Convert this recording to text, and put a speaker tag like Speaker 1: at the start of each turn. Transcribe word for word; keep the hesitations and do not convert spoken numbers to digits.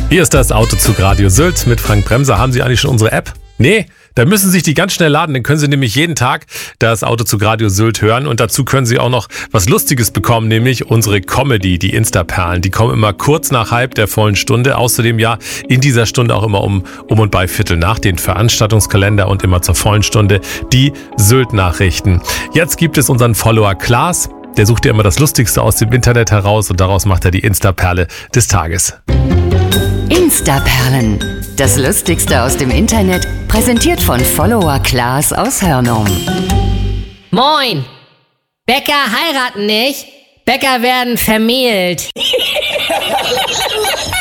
Speaker 1: Hier ist das Autozug Radio Sylt mit Frank Bremser. Haben Sie eigentlich schon unsere App? Nee, da müssen Sie sich die ganz schnell laden. Dann können Sie nämlich jeden Tag das Autozug Radio Sylt hören. Und dazu können Sie auch noch was Lustiges bekommen, nämlich unsere Comedy, die Insta-Perlen. Die kommen immer kurz nach halb der vollen Stunde. Außerdem ja in dieser Stunde auch immer um, um und bei Viertel nach den Veranstaltungskalender und immer zur vollen Stunde die Sylt-Nachrichten. Jetzt gibt es unseren Follower Klaas. Der sucht ja immer das Lustigste aus dem Internet heraus und daraus macht er die Insta-Perle des Tages.
Speaker 2: Insta-Perlen. Das Lustigste aus dem Internet, präsentiert von Follower Klaas aus Hörnum.
Speaker 3: Moin! Bäcker heiraten nicht, Bäcker werden vermählt.